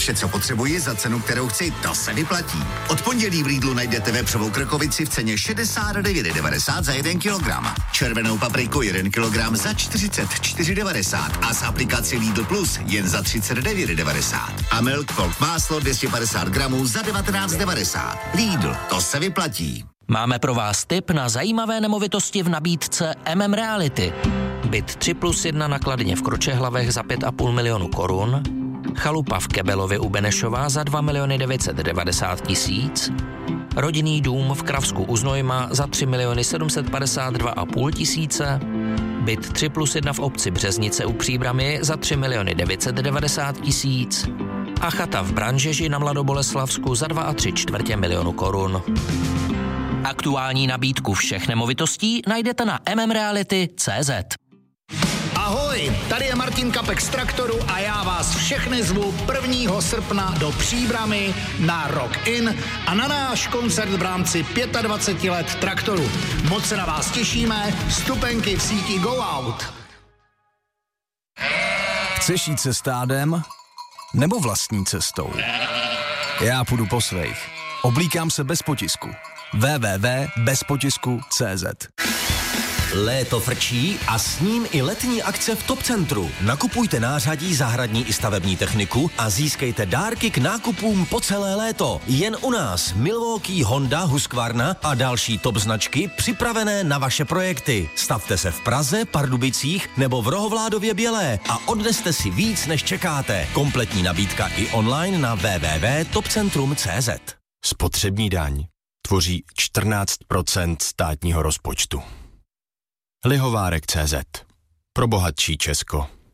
Vše, co potřebuji za cenu, kterou chci, to se vyplatí. Od pondělí v Lidlu najdete vepřovou krkovici v ceně 69,90 za 1 kilogram. Červenou papriku 1 kilogram za 44,90 a z aplikaci Lidl Plus jen za 39,90. A Milk Folk máslo 250 gramů za 19,90. Lidl, to se vyplatí. Máme pro vás tip na zajímavé nemovitosti v nabídce Reality. Byt 3+1 na Kladně v Kročehlavech za 5,5 milionu korun, chalupa v Kebelově u Benešova za 2 990 000, rodinný dům v Kravsku u Znojma za 3 752 500, byt 3+1 v obci Březnice u Příbrami za 3 990 000 a chata v Branžeži na Mladoboleslavsku za 2,75 milionu korun. Aktuální nabídku všech nemovitostí najdete na mmreality.cz. Ahoj, tady je Martin Kapek z Traktoru a já vás všechny zvu 1. srpna do Příbrami na Rock In a na náš koncert v rámci 25 let Traktoru. Moc se na vás těšíme, vstupenky v síti Go Out. Chceš jít se stádem nebo vlastní cestou? Já půjdu po svých. Oblíkám se bez potisku. www.bezpotisku.cz. Léto frčí a s ním i letní akce v Top Centru. Nakupujte nářadí, zahradní i stavební techniku a získejte dárky k nákupům po celé léto. Jen u nás Milwaukee, Honda, Husqvarna a další top značky připravené na vaše projekty. Stavte se v Praze, Pardubicích nebo v Rohovládově Bělé a odneste si víc, než čekáte. Kompletní nabídka i online na www.topcentrum.cz. Spotřební daň tvoří 14% státního rozpočtu. Lihovárek.cz. Pro bohatší Česko.